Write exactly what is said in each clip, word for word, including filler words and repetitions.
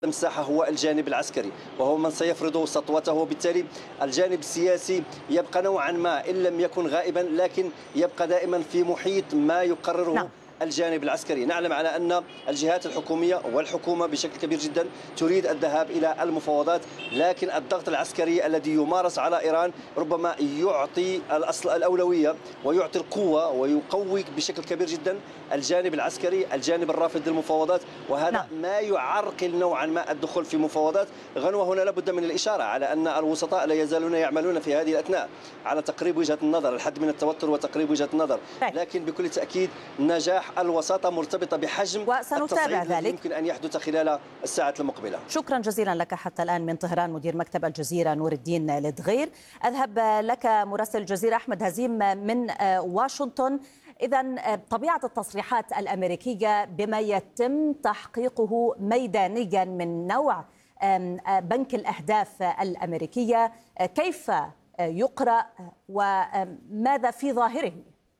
المساحة هو الجانب العسكري، وهو من سيفرض سطوته، وبالتالي الجانب السياسي يبقى نوعا ما إن لم يكن غائبا، لكن يبقى دائما في محيط ما يقرره نعم. الجانب العسكري. نعلم على أن الجهات الحكومية والحكومة بشكل كبير جدا تريد الذهاب إلى المفاوضات، لكن الضغط العسكري الذي يمارس على إيران ربما يعطي الأصل الأولوية ويعطي القوة ويقوي بشكل كبير جدا الجانب العسكري، الجانب الرافض للمفاوضات، وهذا نعم. ما يعرقل نوعا ما الدخول في مفاوضات. غنوة هنا لابد من الإشارة على أن الوسطاء لا يزالون يعملون في هذه الأثناء على تقريب وجهة النظر، الحد من التوتر وتقريب وجهة النظر، لكن بكل تأكيد نجاح الوساطة مرتبطة بحجم وسنتابع ذلك يمكن أن يحدث خلال الساعات المقبلة. شكرا جزيلا لك حتى الآن من طهران مدير مكتب الجزيرة نور الدين لدغير. أذهب لك مراسل الجزيرة أحمد هزيم من واشنطن. إذن طبيعة التصريحات الأمريكية بما يتم تحقيقه ميدانيا من نوع بنك الأهداف الأمريكية كيف يقرأ وماذا في ظاهره؟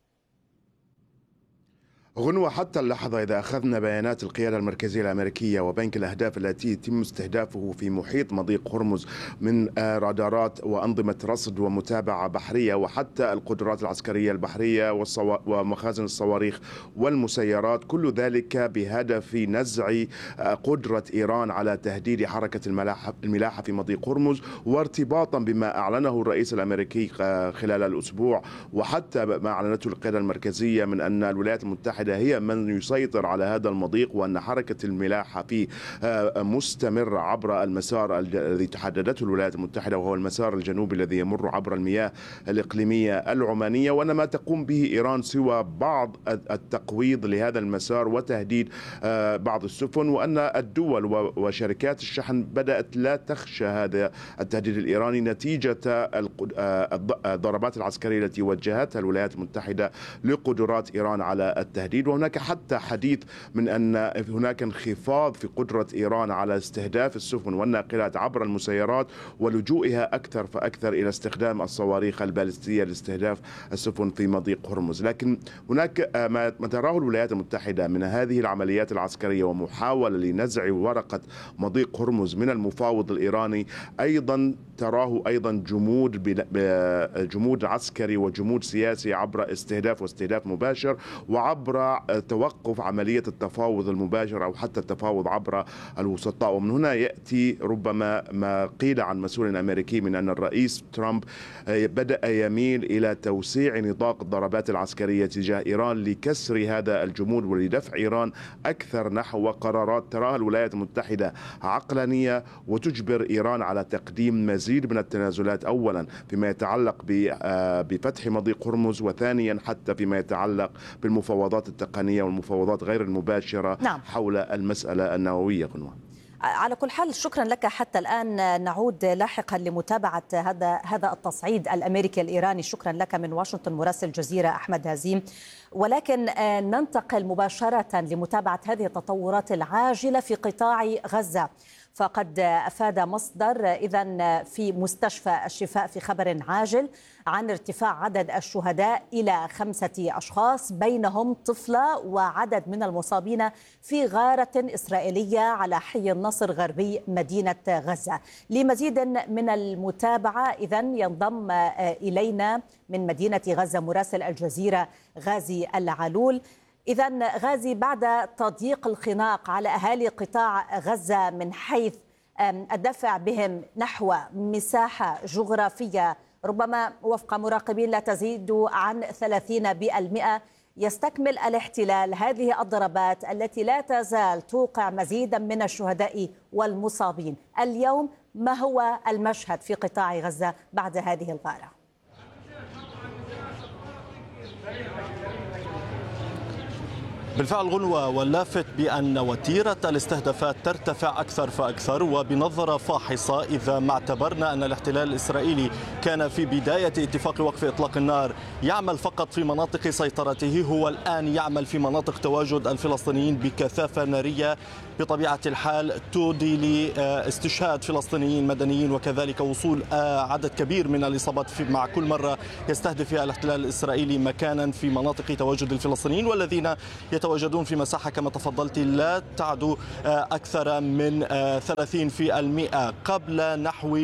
غنوة، حتى اللحظة إذا أخذنا بيانات القيادة المركزية الأمريكية وبنك الأهداف التي يتم استهدافه في محيط مضيق هرمز من رادارات وأنظمة رصد ومتابعة بحرية وحتى القدرات العسكرية البحرية ومخازن الصواريخ والمسيرات، كل ذلك بهدف نزع قدرة إيران على تهديد حركة الملاحة في مضيق هرمز، وارتباطا بما أعلنه الرئيس الأمريكي خلال الأسبوع وحتى ما أعلنته القيادة المركزية من أن الولايات المتحدة هي من يسيطر على هذا المضيق، وأن حركة الملاحة فيه مستمرة عبر المسار الذي تحددته الولايات المتحدة، وهو المسار الجنوبي الذي يمر عبر المياه الإقليمية العمانية، وأن ما تقوم به إيران سوى بعض التقويض لهذا المسار وتهديد بعض السفن، وأن الدول وشركات الشحن بدأت لا تخشى هذا التهديد الإيراني نتيجة الضربات العسكرية التي وجهتها الولايات المتحدة لقدرات إيران على التهديد. وهناك حتى حديث من أن هناك انخفاض في قدرة إيران على استهداف السفن والناقلات عبر المسيرات ولجوئها أكثر فأكثر إلى استخدام الصواريخ البالستية لاستهداف السفن في مضيق هرمز. لكن هناك ما تراه الولايات المتحدة من هذه العمليات العسكرية ومحاولة لنزع ورقة مضيق هرمز من المفاوض الإيراني، أيضا تراه أيضا جمود جمود عسكري وجمود سياسي عبر استهداف واستهداف مباشر وعبر توقف عملية التفاوض المباشر أو حتى التفاوض عبر الوسطاء. ومن هنا يأتي ربما ما قيل عن مسؤول أمريكي من أن الرئيس ترامب بدأ يميل إلى توسيع نطاق الضربات العسكرية تجاه إيران لكسر هذا الجمود ولدفع إيران أكثر نحو قرارات تراها الولايات المتحدة عقلانية وتجبر إيران على تقديم مزيد من التنازلات، أولا فيما يتعلق بفتح مضيق هرمز، وثانيا حتى فيما يتعلق بالمفاوضات التقنية والمفاوضات غير المباشرة نعم. حول المسألة النووية. غنوة، على كل حال شكرا لك. حتى الآن نعود لاحقا لمتابعة هذا هذا التصعيد الأمريكي الإيراني. شكرا لك من واشنطن مراسل الجزيرة أحمد هزيم. ولكن ننتقل مباشرة لمتابعة هذه التطورات العاجلة في قطاع غزة. فقد أفاد مصدر إذن في مستشفى الشفاء في خبر عاجل عن ارتفاع عدد الشهداء إلى خمسة أشخاص، بينهم طفلة وعدد من المصابين في غارة إسرائيلية على حي النصر غربي مدينة غزة. لمزيد من المتابعة إذن ينضم إلينا من مدينة غزة مراسل الجزيرة غازي العلول. إذن غازي، بعد تضييق الخناق على أهالي قطاع غزة من حيث الدفع بهم نحو مساحة جغرافية ربما وفق مراقبين لا تزيد عن ثلاثين بالمئة، يستكمل الاحتلال هذه الضربات التي لا تزال توقع مزيدا من الشهداء والمصابين. اليوم ما هو المشهد في قطاع غزة بعد هذه الغارة؟ بالفعل غنوة، واللافت بأن وتيرة الاستهدافات ترتفع أكثر فأكثر، وبنظرة فاحصة إذا ما اعتبرنا أن الاحتلال الإسرائيلي كان في بداية اتفاق وقف إطلاق النار يعمل فقط في مناطق سيطرته، هو الآن يعمل في مناطق تواجد الفلسطينيين بكثافة نارية بطبيعة الحال تودي لاستشهاد فلسطينيين مدنيين وكذلك وصول عدد كبير من الإصابات مع كل مرة يستهدف فيها الاحتلال الإسرائيلي مكانا في مناطق تواجد الفلسطينيين، والذين يتواجدون في مساحة كما تفضلت لا تعدو أكثر من ثلاثين بالمئة. قبل نحو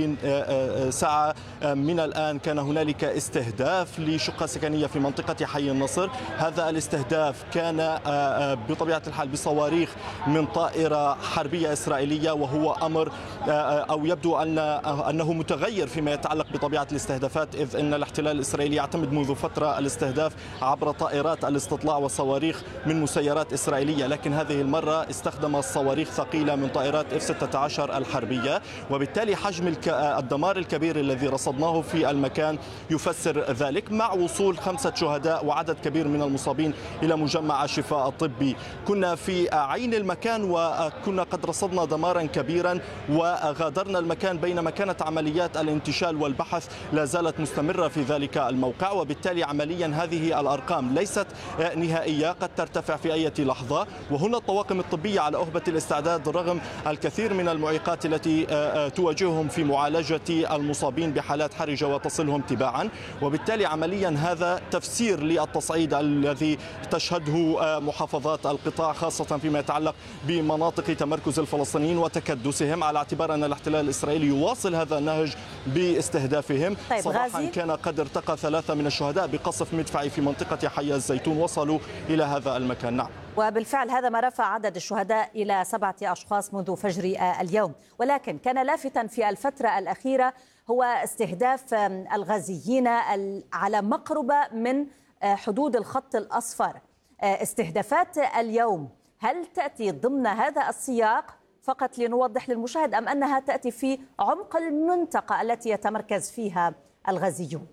ساعة من الآن كان هنالك استهداف لشقة سكنية في منطقة حي النصر. هذا الاستهداف كان بطبيعة الحال بصواريخ من طائرة حربية إسرائيلية، وهو أمر أو يبدو أن أنه متغير فيما يتعلق بطبيعة الاستهدافات، إذ أن الاحتلال الإسرائيلي يعتمد منذ فترة الاستهداف عبر طائرات الاستطلاع والصواريخ من مسيرات إسرائيلية، لكن هذه المرة استخدم الصواريخ ثقيلة من طائرات إف ستة عشر الحربية، وبالتالي حجم الدمار الكبير الذي رصدناه في المكان يفسر ذلك، مع وصول خمسة شهداء وعدد كبير من المصابين إلى مجمع الشفاء الطبي. كنا في عين المكان وكنا قد رصدنا دمارا كبيرا وغادرنا المكان، بينما كانت عمليات الانتشال والبحث لا زالت مستمرة في ذلك الموقع، وبالتالي عمليا هذه الأرقام ليست نهائية، قد ترتفع في أي لحظة. وهنا الطواقم الطبية على أهبة الاستعداد رغم الكثير من المعيقات التي تواجههم في معالجة المصابين بحالات حرجة وتصلهم تباعا، وبالتالي عمليا هذا تفسير للتصعيد الذي تشهده محافظات القطاع، خاصة فيما يتعلق بمناطق تمركز الفلسطينيين وتكدسهم، على اعتبار أن الاحتلال الإسرائيلي يواصل هذا النهج باستهدافهم. طيب صباحا غازي. كان قد ارتقى ثلاثة من الشهداء بقصف مدفعي في منطقة حي الزيتون وصلوا إلى هذا المكان. نعم، وبالفعل هذا ما رفع عدد الشهداء إلى سبعة أشخاص منذ فجر اليوم. ولكن كان لافتاً في الفترة الأخيرة هو استهداف الغازيين على مقربة من حدود الخط الأصفر. استهدافات اليوم هل تأتي ضمن هذا السياق فقط لنوضح للمشاهد، أم أنها تأتي في عمق المنطقة التي يتمركز فيها الغازيون؟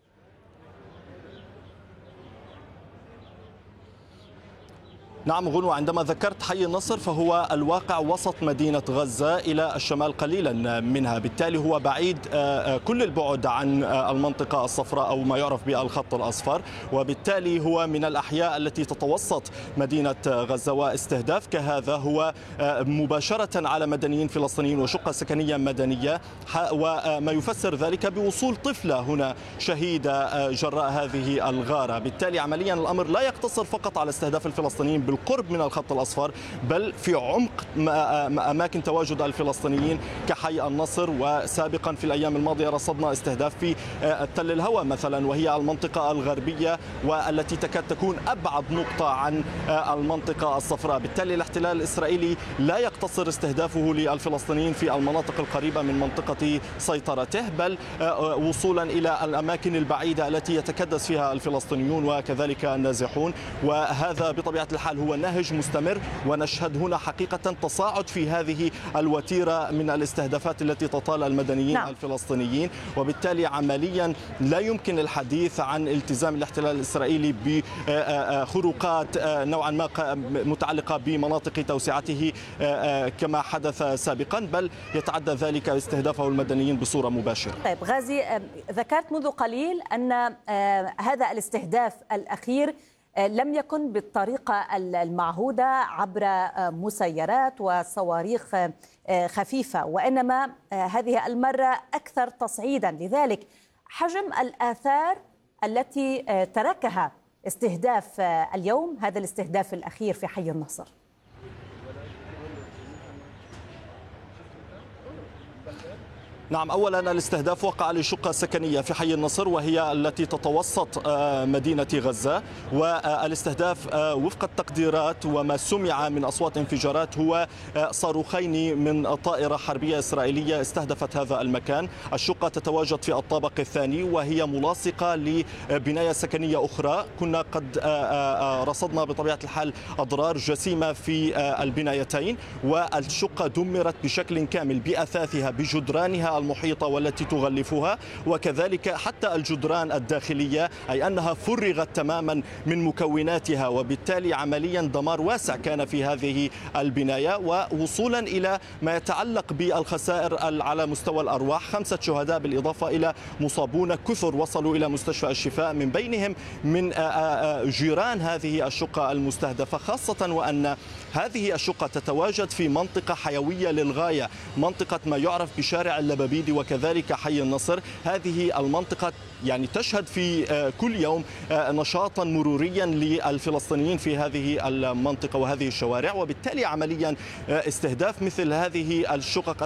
نعم غنوة، عندما ذكرت حي النصر فهو الواقع وسط مدينة غزة إلى الشمال قليلا منها، بالتالي هو بعيد كل البعد عن المنطقة الصفراء أو ما يعرف بالخط الأصفر، وبالتالي هو من الأحياء التي تتوسط مدينة غزة، واستهداف كهذا هو مباشرة على مدنيين فلسطينيين وشقة سكنية مدنية، وما يفسر ذلك بوصول طفلة هنا شهيدة جراء هذه الغارة. بالتالي عمليا الأمر لا يقتصر فقط على استهداف الفلسطينيين بالقرب من الخط الأصفر، بل في عمق أماكن تواجد الفلسطينيين كحي النصر. وسابقا في الأيام الماضية رصدنا استهداف في تل الهوى مثلا، وهي المنطقة الغربية والتي تكاد تكون أبعد نقطة عن المنطقة الصفراء. بالتالي الاحتلال الإسرائيلي لا يقتصر استهدافه للفلسطينيين في المناطق القريبة من منطقة سيطرته، بل وصولا إلى الأماكن البعيدة التي يتكدس فيها الفلسطينيون وكذلك النازحون. وهذا بطبيعة الحال هو نهج مستمر، ونشهد هنا حقيقة تصاعد في هذه الوتيرة من الاستهدافات التي تطال المدنيين نعم. الفلسطينيين، وبالتالي عمليا لا يمكن الحديث عن التزام الاحتلال الإسرائيلي بخروقات نوعا ما متعلقة بمناطق توسعته كما حدث سابقا، بل يتعدى ذلك استهدافه المدنيين بصورة مباشرة. طيب غازي، ذكرت منذ قليل أن هذا الاستهداف الأخير لم يكن بالطريقة المعهودة عبر مسيرات وصواريخ خفيفة، وإنما هذه المرة أكثر تصعيدا، لذلك حجم الآثار التي تركها استهداف اليوم، هذا الاستهداف الأخير في حي النصر. نعم، أولا الاستهداف وقع لشقة سكنية في حي النصر وهي التي تتوسط مدينة غزة، والاستهداف وفق التقديرات وما سمع من أصوات انفجارات هو صاروخين من طائرة حربية إسرائيلية استهدفت هذا المكان. الشقة تتواجد في الطابق الثاني وهي ملاصقة لبناية سكنية أخرى. كنا قد رصدنا بطبيعة الحال أضرار جسيمة في البنايتين، والشقة دمرت بشكل كامل بأثاثها بجدرانها الأحياء المحيطة والتي تغلفها، وكذلك حتى الجدران الداخلية، أي أنها فرغت تماما من مكوناتها، وبالتالي عمليا دمار واسع كان في هذه البناية. ووصولا إلى ما يتعلق بالخسائر على مستوى الأرواح، خمسة شهداء بالإضافة إلى مصابون كثر وصلوا إلى مستشفى الشفاء، من بينهم من جيران هذه الشقة المستهدفة، خاصة وأن هذه الشقة تتواجد في منطقة حيوية للغاية، منطقة ما يعرف بشارع اللبابيدي وكذلك حي النصر. هذه المنطقة يعني تشهد في كل يوم نشاطا مروريا للفلسطينيين في هذه المنطقة وهذه الشوارع، وبالتالي عمليا استهداف مثل هذه الشقق